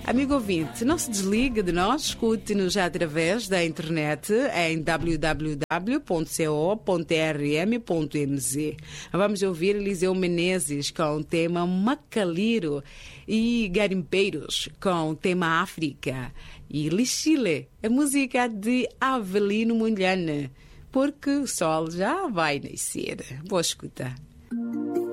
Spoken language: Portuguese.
Amigo ouvinte, não se desligue de nós, escute-nos já através da internet em www.co.rm.mz. Vamos ouvir Eliseu Menezes com o tema Macaliro e Garimpeiros com o tema África e Lixile, a música de Avelino Munhane, porque o sol já vai nascer. Boa escuta.